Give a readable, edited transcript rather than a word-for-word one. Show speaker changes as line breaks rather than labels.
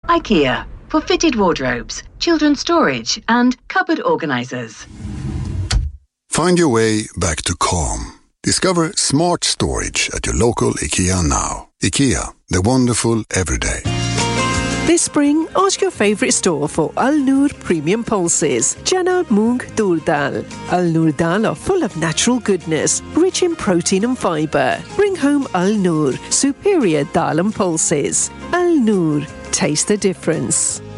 IKEA, for fitted wardrobes, children's storage and cupboard organisers.
Find your way back to calm. Discover smart storage at your local IKEA now. IKEA, the wonderful everyday.
This spring, ask your favourite store for Al Noor Premium Pulses, Jana Moong Tur Dal. Al Noor Dal are full of natural goodness, rich in protein and fibre. Bring home Al Noor, superior dal and pulses. Al Noor, taste the difference.